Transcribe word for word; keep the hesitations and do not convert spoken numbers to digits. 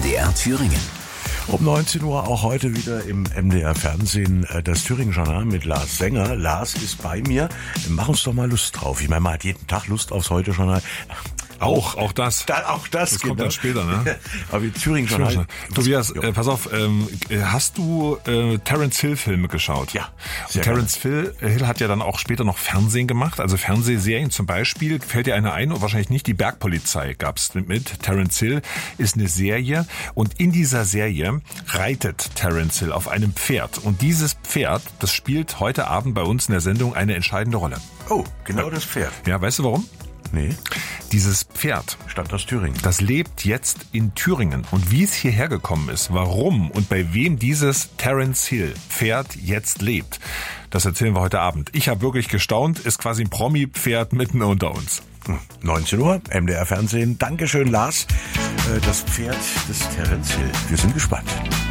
D R Thüringen. Um neunzehn Uhr auch heute wieder im M D R Fernsehen das Thüringen-Journal mit Lars Sänger. Lars ist bei mir. Mach uns doch mal Lust drauf. Ich meine, man hat jeden Tag Lust aufs Heute-Journal. Auch, auch das. Da, auch das, das genau. kommt dann später, ne? Aber wie Thüringen-Journal. Tobias, äh, pass auf, ähm, hast du äh, Terence Hill-Filme geschaut? Ja. Und Terence Hill, Hill hat ja dann auch später noch Fernsehen gemacht, also Fernsehserien zum Beispiel. Fällt dir eine ein? Und wahrscheinlich nicht. Die Bergpolizei gab's mit, mit. Terence Hill ist eine Serie und in dieser Serie reitet Terence Hill auf einem Pferd. Und dieses Pferd, das spielt heute Abend bei uns in der Sendung eine entscheidende Rolle. Oh, genau das Pferd. Ja, weißt du warum? Nee. Dieses Pferd stammt aus Thüringen. Das lebt jetzt in Thüringen. Und wie es hierher gekommen ist, warum und bei wem dieses Terence Hill Pferd jetzt lebt, das erzählen wir heute Abend. Ich habe wirklich gestaunt, ist quasi ein Promi-Pferd mitten unter uns. neunzehn Uhr, M D R Fernsehen. Dankeschön, Lars. Das Pferd des Terence Hill. Wir sind gespannt.